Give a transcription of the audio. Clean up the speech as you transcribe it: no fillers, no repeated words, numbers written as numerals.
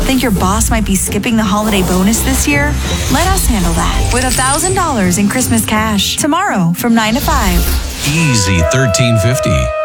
Think your boss might be skipping the holiday bonus this year? Let us handle that with $1,000 in Christmas cash tomorrow from 9 to 5. Easy 1350.